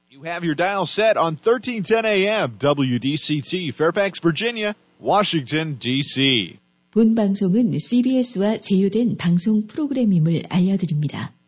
You have your dial set on 1310 AM WDCT, Fairfax, Virginia, Washington, D.C. 본 방송은 CBS와 제휴된 방송 프로그램임을 알려드립니다.